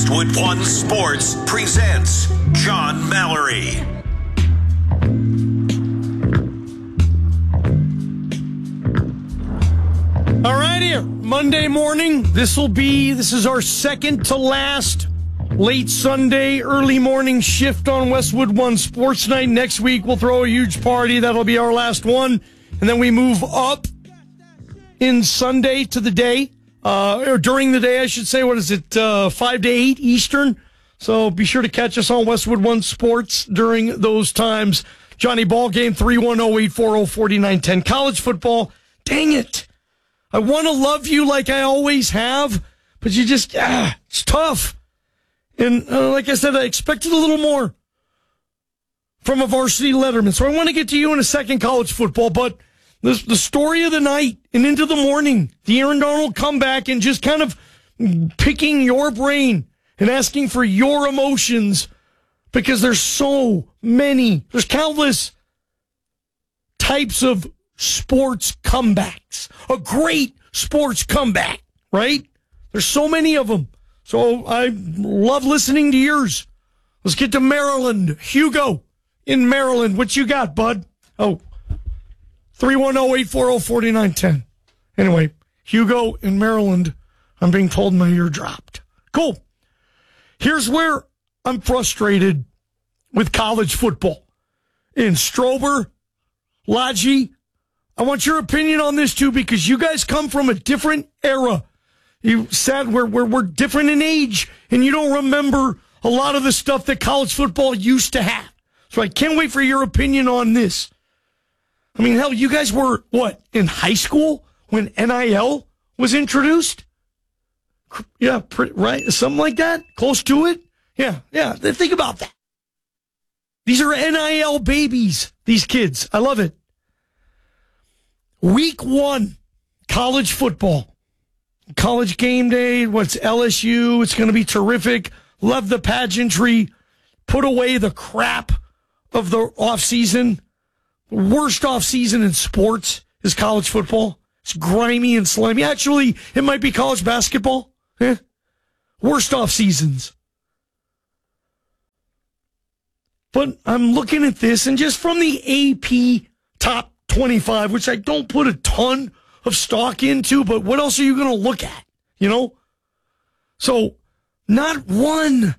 Westwood One Sports presents John Mallory. All right, here, Monday morning. This is our second to last late Sunday, early morning shift on Westwood One Sports Night. Next week, we'll throw a huge party. That'll be our last one. And then we move up in Sunday to the day, or during the day, I should say. What is it, 5 to 8 Eastern? So be sure to catch us on Westwood One Sports during those times. Johnny Ballgame, 310-840-4910. College football, dang it. I want to love you like I always have, but you just, it's tough. And like I said, I expected a little more from a varsity letterman. So I want to get to you in a second, college football, but the story of the night and into the morning, the Aaron Donald comeback and just kind of picking your brain and asking for your emotions, because there's so many, there's countless types of sports comebacks. A great sports comeback, right? There's so many of them. So I love listening to yours. Let's get to Maryland. Hugo in Maryland. What you got, bud? 310-840-4910. Anyway, Hugo in Maryland. I'm being told my ear dropped. Cool. Here's where I'm frustrated with college football. In Strober, Lodgy, I want your opinion on this too, because you guys come from a different era. You said we're different in age, and you don't remember a lot of the stuff that college football used to have. So I can't wait for your opinion on this. I mean, hell, you guys were, in high school when NIL was introduced? Yeah, right? Something like that? Close to it? Yeah. Think about that. These are NIL babies, these kids. I love it. Week 1, college football. College game day, what's LSU? It's going to be terrific. Love the pageantry. Put away the crap of the offseason. The worst offseason in sports is college football. It's grimy and slimy. Actually, it might be college basketball. Worst offseasons. But I'm looking at this, and just from the AP top 25, which I don't put a ton of stock into, but what else are you going to look at? So not one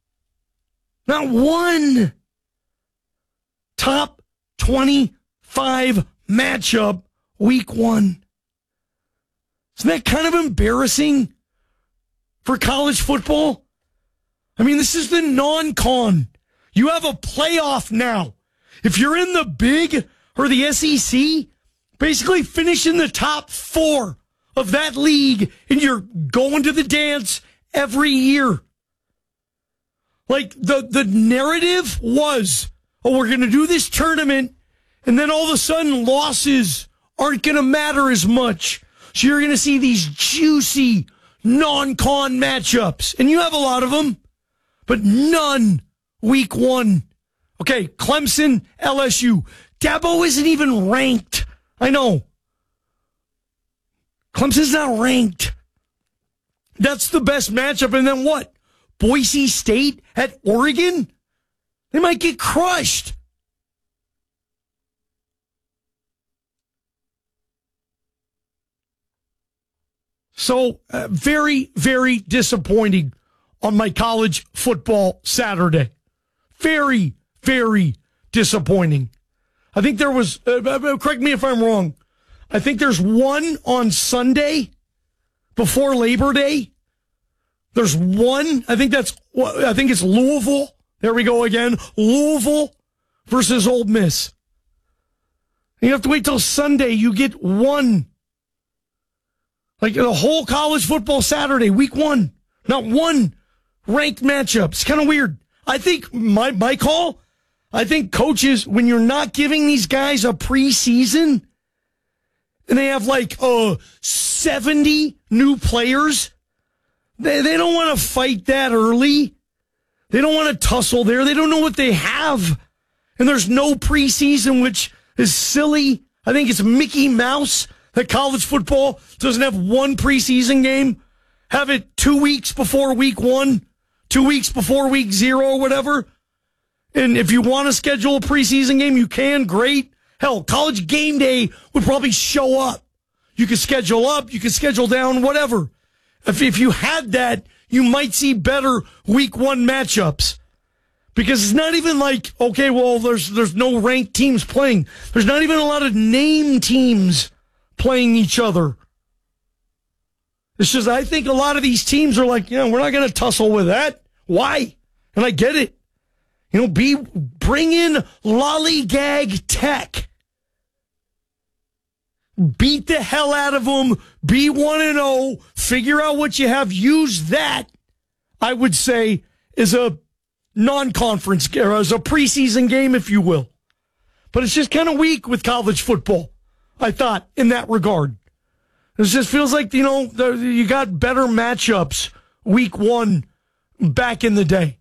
top 25 matchup week 1. Isn't that kind of embarrassing for college football? I mean, this is the non-con. You have a playoff now. If you're in the Big or the SEC, basically finish in the top 4 of that league, and you're going to the dance every year. Like, the narrative was, we're going to do this tournament, and then all of a sudden losses aren't going to matter as much. So you're going to see these juicy non-con matchups, and you have a lot of them, but none week 1. Okay, Clemson, LSU. Dabo isn't even ranked. I know. Clemson's not ranked. That's the best matchup. And then what? Boise State at Oregon? They might get crushed. So, very, very disappointing on my college football Saturday. Very, very disappointing. I think there was, correct me if I'm wrong, I think there's one on Sunday before Labor Day. There's one, I think it's Louisville. There we go again. Louisville versus Ole Miss. And you have to wait till Sunday. You get one. Like the whole college football Saturday, week 1. Not one ranked matchup. It's kind of weird. I think my call, I think coaches, when you're not giving these guys a preseason and they have like 70 new players, they don't want to fight that early. They don't want to tussle there. They don't know what they have. And there's no preseason, which is silly. I think it's Mickey Mouse that college football doesn't have one preseason game. Have it 2 weeks before week 1. 2 weeks before week 0 or whatever. And if you want to schedule a preseason game, you can. Great. Hell, College Game Day would probably show up. You could schedule up, you could schedule down, whatever. If you had that, you might see better week 1 matchups. Because it's not even like, okay, well, there's no ranked teams playing. There's not even a lot of name teams playing each other. It's just, I think a lot of these teams are like, we're not going to tussle with that. Why? And I get it. Bring in Lollygag Tech. Beat the hell out of them. Be 1-0. Figure out what you have. Use that, I would say, as a non-conference, or as a preseason game, if you will. But it's just kind of weak with college football, I thought, in that regard. It just feels like, you got better matchups week 1 back in the day.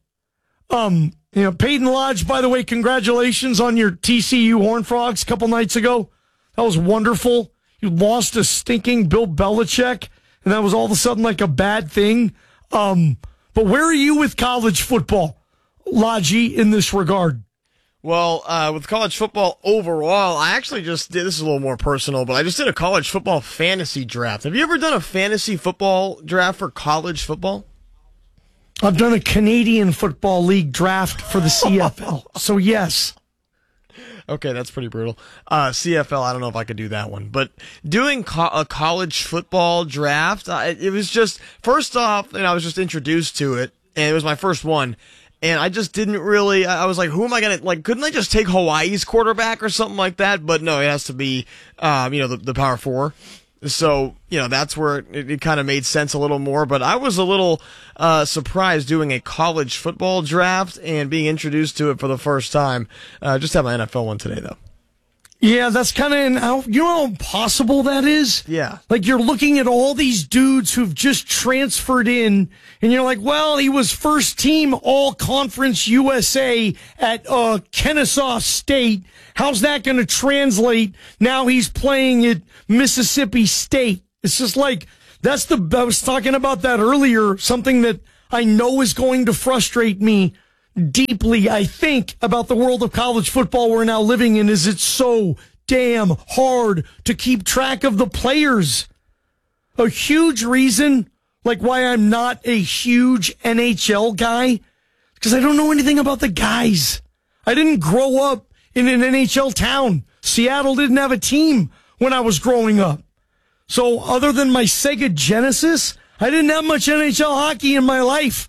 Peyton Lodge, by the way, congratulations on your TCU Horned Frogs a couple nights ago. That was wonderful. You lost to stinking Bill Belichick, and that was all of a sudden like a bad thing. But where are you with college football, Lodgy, in this regard? Well, with college football overall, I actually just did, this is a little more personal, but I just did a college football fantasy draft. Have you ever done a fantasy football draft for college football? I've done a Canadian Football League draft for the CFL, so yes. Okay, that's pretty brutal. CFL, I don't know if I could do that one. But doing a college football draft, it was just, first off, I was just introduced to it, and it was my first one. And I just didn't really, I was like, who am I going to, couldn't I just take Hawaii's quarterback or something like that? But no, it has to be, the Power 4. So, that's where it kind of made sense a little more. But I was a little surprised doing a college football draft and being introduced to it for the first time. Just have my NFL one today, though. Yeah, that's kind of, how impossible that is? Yeah. Like, you're looking at all these dudes who've just transferred in, and you're like, well, he was first team All-Conference USA at Kennesaw State. How's that going to translate? Now he's playing at Mississippi State. It's just like, I was talking about that earlier, something that I know is going to frustrate me deeply, I think, about the world of college football we're now living in, is it's so damn hard to keep track of the players. A huge reason, why I'm not a huge NHL guy, because I don't know anything about the guys. I didn't grow up in an NHL town. Seattle didn't have a team when I was growing up. So other than my Sega Genesis, I didn't have much NHL hockey in my life.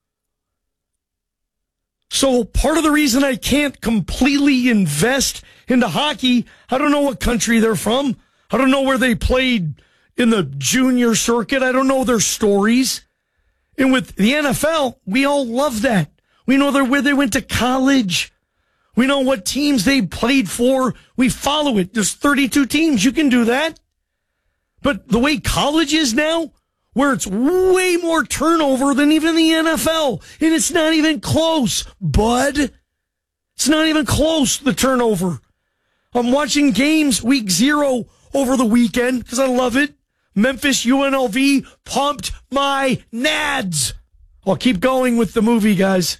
So part of the reason I can't completely invest into hockey, I don't know what country they're from. I don't know where they played in the junior circuit. I don't know their stories. And with the NFL, we all love that. We know where they went to college. We know what teams they played for. We follow it. There's 32 teams. You can do that. But the way college is now, where it's way more turnover than even the NFL. And it's not even close, bud. It's not even close, the turnover. I'm watching games week 0 over the weekend because I love it. Memphis UNLV pumped my nads. I'll keep going with the movie, guys.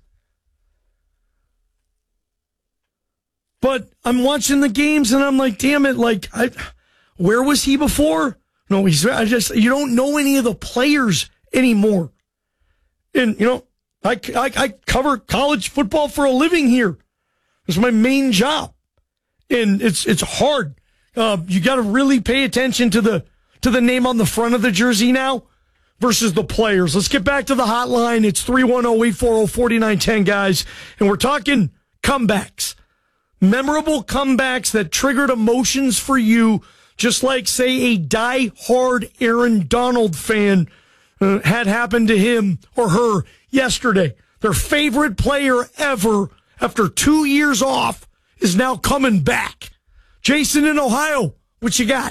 But I'm watching the games and I'm like, damn it, where was he before? No, you don't know any of the players anymore. And, I cover college football for a living here. It's my main job. And it's hard. You got to really pay attention to the name on the front of the jersey now versus the players. Let's get back to the hotline. It's 310-840-4910, guys. And we're talking comebacks. Memorable comebacks that triggered emotions for you, just like, say, a die-hard Aaron Donald fan had happened to him or her yesterday. Their favorite player ever, after 2 years off, is now coming back. Jason in Ohio, what you got?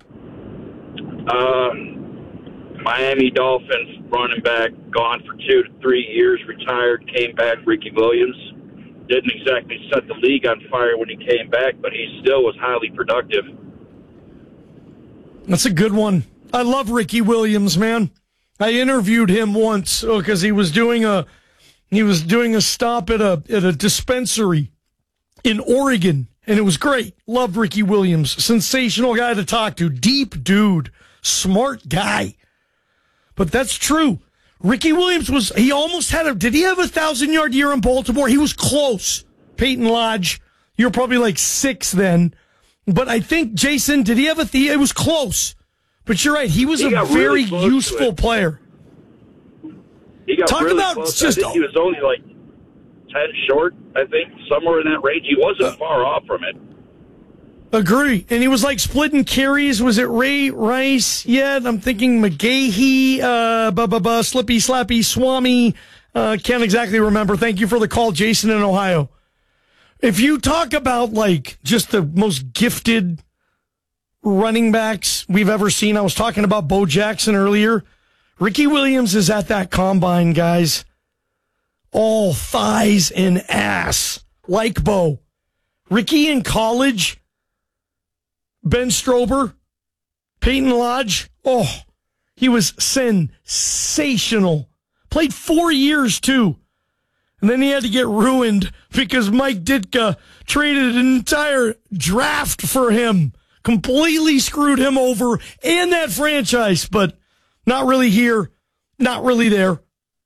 Miami Dolphins running back, gone for 2 to 3 years, retired, came back, Ricky Williams. Didn't exactly set the league on fire when he came back, but he still was highly productive. That's a good one. I love Ricky Williams, man. I interviewed him once because he was doing a He was doing a stop at a dispensary in Oregon, and it was great. Loved Ricky Williams. Sensational guy to talk to. Deep dude. Smart guy. But that's true. Ricky Williams he almost had did he have 1,000-yard year in Baltimore? He was close. Peyton Lodge, you were probably like 6 then. But I think, Jason, did he have it was close. But you're right, he was a very useful player. He got Talk really about close. just, I think he was only like 10 short, I think, somewhere in that range. He wasn't far off from it. Agree. And he was like splitting carries. Was it Ray Rice? Yeah, I'm thinking McGahee, Slippy, Slappy, Swami. Can't exactly remember. Thank you for the call, Jason in Ohio. If you talk about like just the most gifted running backs we've ever seen, I was talking about Bo Jackson earlier. Ricky Williams is at that combine, guys. All thighs and ass, like Bo. Ricky in college, Ben Strober, Peyton Lodge, he was sensational. Played 4 years, too. And then he had to get ruined because Mike Ditka traded an entire draft for him. Completely screwed him over and that franchise, but not really here, not really there.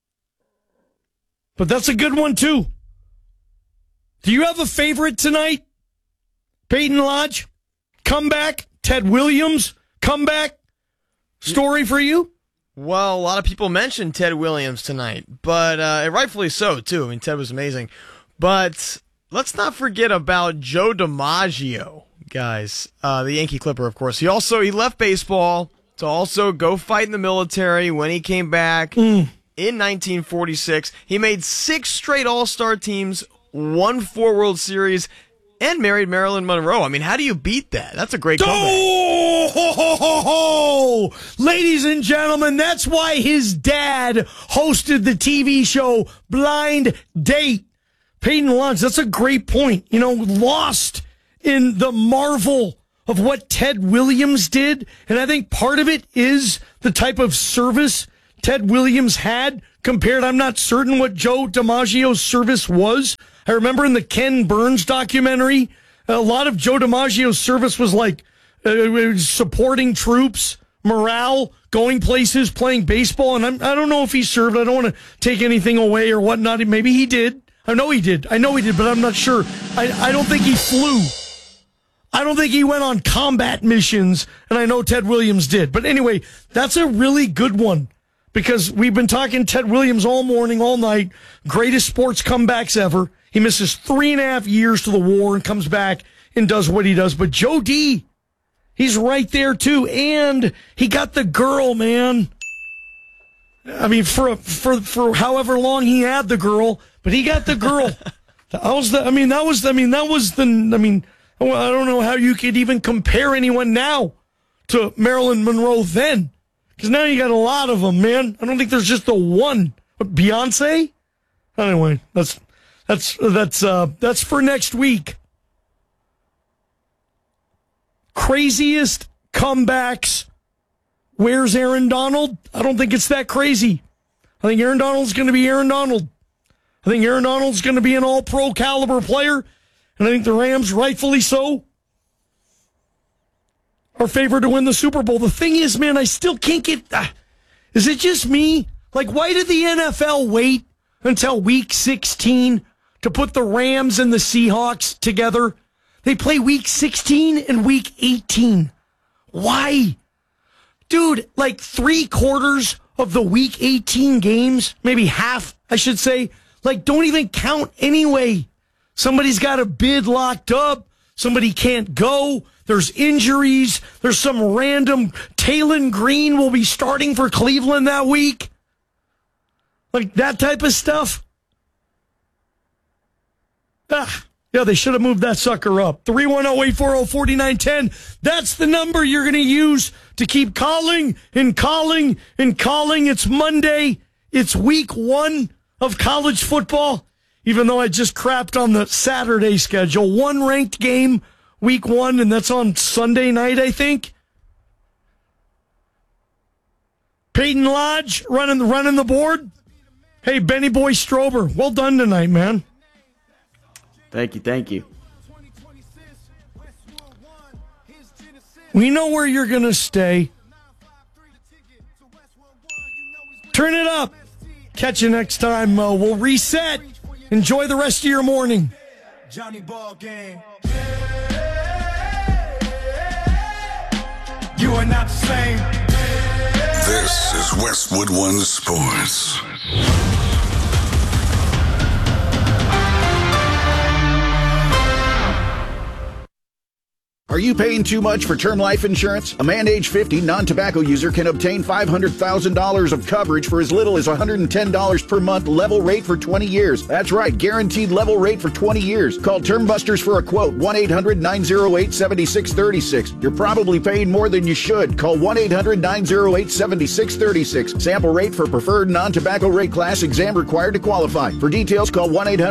But that's a good one, too. Do you have a favorite tonight? Peyton Lodge? Comeback? Ted Williams? Comeback? Story for you? Well, a lot of people mentioned Ted Williams tonight, but rightfully so, too. I mean, Ted was amazing. But let's not forget about Joe DiMaggio, guys. The Yankee Clipper, of course. He left baseball to also go fight in the military. When he came back in 1946, he made 6 straight All-Star teams, won 4 World Series, and married Marilyn Monroe. I mean, how do you beat that? That's a great comeback. Oh, ladies and gentlemen, that's why his dad hosted the TV show Blind Date. Peyton Lodge, that's a great point. Lost in the marvel of what Ted Williams did. And I think part of it is the type of service Ted Williams had compared. I'm not certain what Joe DiMaggio's service was. I remember in the Ken Burns documentary, a lot of Joe DiMaggio's service was like supporting troops, morale, going places, playing baseball. And I don't know if he served. I don't want to take anything away or whatnot. Maybe he did. I know he did, but I'm not sure. I don't think he flew. I don't think he went on combat missions, and I know Ted Williams did. But anyway, that's a really good one because we've been talking Ted Williams all morning, all night. Greatest sports comebacks ever. He misses 3.5 years to the war and comes back and does what he does. But Joe D, he's right there too, and he got the girl, man. I mean, for however long he had the girl, but he got the girl. I don't know how you could even compare anyone now to Marilyn Monroe then, because now you got a lot of them, man. I don't think there's just the one. But Beyonce? Anyway, that's for next week. Craziest comebacks. Where's Aaron Donald? I don't think it's that crazy. I think Aaron Donald's going to be Aaron Donald. I think Aaron Donald's going to be an all-pro caliber player. And I think the Rams, rightfully so, are favored to win the Super Bowl. The thing is, man, I still can't get... is it just me? Like, why did the NFL wait until week 16 to put the Rams and the Seahawks together? They play week 16 and week 18. Why? Dude, like 3/4 of the week 18 games, maybe half, I should say, like don't even count anyway. Somebody's got a bid locked up. Somebody can't go. There's injuries. There's some random Taylon Green will be starting for Cleveland that week. Like that type of stuff. Yeah, they should have moved that sucker up. 310-840-4910. That's the number you're going to use to keep calling and calling and calling. It's Monday. It's week 1 of college football. Even though I just crapped on the Saturday schedule. 1 ranked game, week 1, and that's on Sunday night, I think. Peyton Lodge running the board. Hey, Benny Boy Strober, well done tonight, man. Thank you. We know where you're going to stay. Turn it up. Catch you next time. We'll reset. Enjoy the rest of your morning. Johnny Ball Game. You are not the same. This is Westwood One Sports. Are you paying too much for term life insurance? A man age 50 non-tobacco user can obtain $500,000 of coverage for as little as $110 per month, level rate for 20 years. That's right, guaranteed level rate for 20 years. Call Term Busters for a quote, 1-800-908-7636. You're probably paying more than you should. Call 1-800-908-7636. Sample rate for preferred non-tobacco rate class, exam required to qualify. For details, call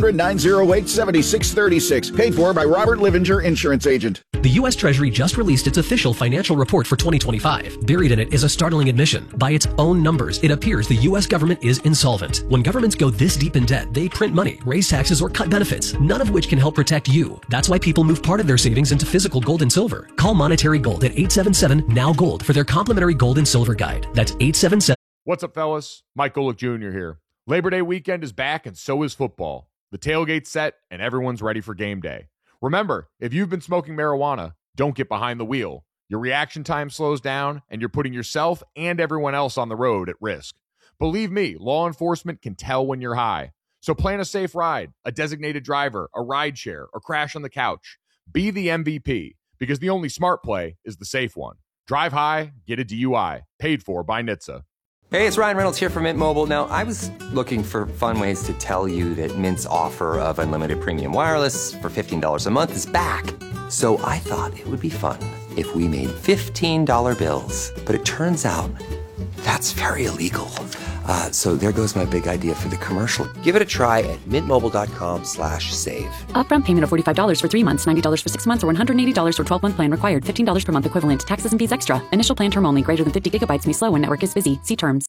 1-800-908-7636. Paid for by Robert Livinger, Insurance Agent. The U.S. Treasury just released its official financial report for 2025. Buried in it is a startling admission. By its own numbers, it appears the U.S. government is insolvent. When governments go this deep in debt, they print money, raise taxes, or cut benefits, none of which can help protect you. That's why people move part of their savings into physical gold and silver. Call Monetary Gold at 877-NOW-GOLD for their complimentary gold and silver guide. That's 877. What's up, fellas? Mike Golick Jr. here. Labor Day weekend is back, and so is football. The tailgate's set, and everyone's ready for game day. Remember, if you've been smoking marijuana, don't get behind the wheel. Your reaction time slows down, and you're putting yourself and everyone else on the road at risk. Believe me, law enforcement can tell when you're high. So plan a safe ride, a designated driver, a ride share, or crash on the couch. Be the MVP, because the only smart play is the safe one. Drive high, get a DUI. Paid for by NHTSA. Hey, it's Ryan Reynolds here from Mint Mobile. Now, I was looking for fun ways to tell you that Mint's offer of unlimited premium wireless for $15 a month is back. So I thought it would be fun if we made $15 bills. But it turns out that's very illegal. So there goes my big idea for the commercial. Give it a try at mintmobile.com/save. Upfront payment of $45 for 3 months, $90 for 6 months, or $180 for 12-month plan required. $15 per month equivalent. Taxes and fees extra. Initial plan term only. Greater than 50 gigabytes may slow when network is busy. See terms.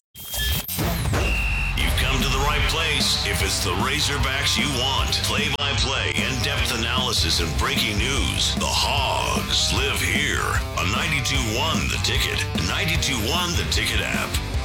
You've come to the right place if it's the Razorbacks you want. Play-by-play, in-depth analysis, and breaking news. The Hogs live here on 92.1 The Ticket, 92.1 The Ticket app.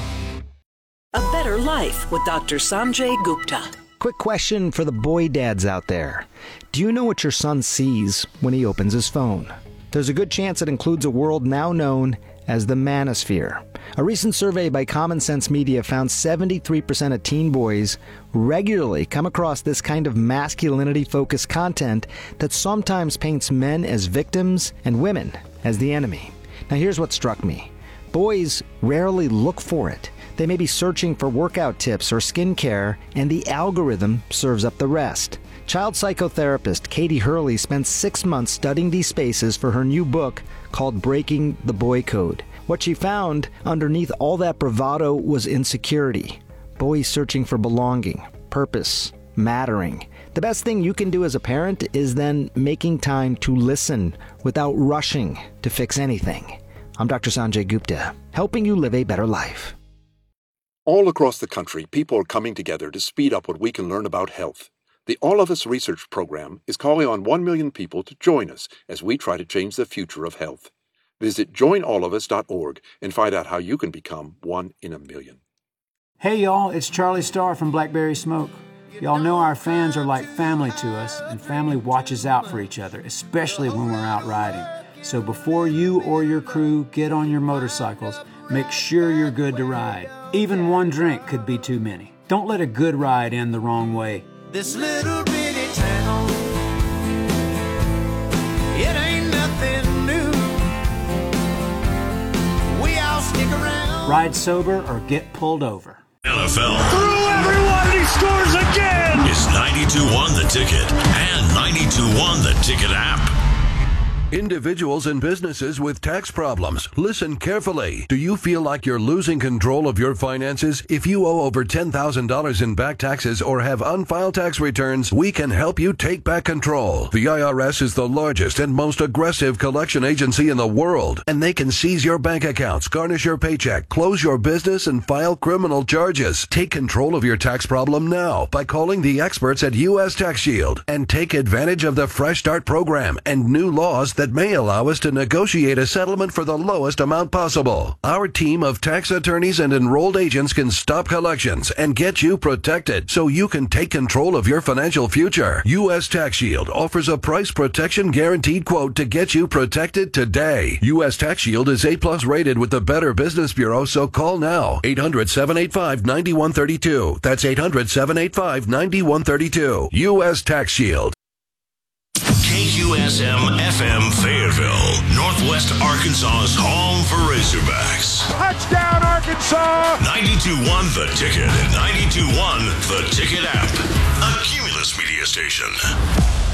A Better Life with Dr. Sanjay Gupta. Quick question for the boy dads out there. Do you know what your son sees when he opens his phone? There's a good chance it includes a world now known as the manosphere. A recent survey by Common Sense Media found 73% of teen boys regularly come across this kind of masculinity-focused content that sometimes paints men as victims and women as the enemy. Now here's what struck me. Boys rarely look for it. They may be searching for workout tips or skincare, and the algorithm serves up the rest. Child psychotherapist Katie Hurley spent 6 months studying these spaces for her new book called Breaking the Boy Code. What she found underneath all that bravado was insecurity. Boys searching for belonging, purpose, mattering. The best thing you can do as a parent is then making time to listen without rushing to fix anything. I'm Dr. Sanjay Gupta, helping you live a better life. All across the country, people are coming together to speed up what we can learn about health. The All of Us Research Program is calling on 1 million people to join us as we try to change the future of health. Visit joinallofus.org and find out how you can become 1 in a million. Hey y'all, it's Charlie Starr from Blackberry Smoke. Y'all know our fans are like family to us, and family watches out for each other, especially when we're out riding. So before you or your crew get on your motorcycles, make sure you're good to ride. Even one drink could be too many. Don't let a good ride end the wrong way. This little bitty town, it ain't nothing new. We all stick around. Ride sober or get pulled over. NFL. Through everyone, he scores again! It's 92.1 The Ticket and 92.1 The Ticket app. Individuals and businesses with tax problems, listen carefully. Do you feel like you're losing control of your finances? If you owe over $10,000 in back taxes or have unfiled tax returns, we can help you take back control. The IRS is the largest and most aggressive collection agency in the world, and they can seize your bank accounts, garnish your paycheck, close your business, and file criminal charges. Take control of your tax problem now by calling the experts at U.S. Tax Shield and take advantage of the Fresh Start program and new laws that may allow us to negotiate a settlement for the lowest amount possible. Our team of tax attorneys and enrolled agents can stop collections and get you protected so you can take control of your financial future. U.S. Tax Shield offers a price protection guaranteed quote to get you protected today. U.S. Tax Shield is A+ rated with the Better Business Bureau, so call now. 800-785-9132. That's 800-785-9132. U.S. Tax Shield. KQSM FM Fayetteville, Northwest Arkansas's home for Razorbacks. Touchdown, Arkansas! 92.1 The Ticket and 92.1 The Ticket app. A Cumulus media station.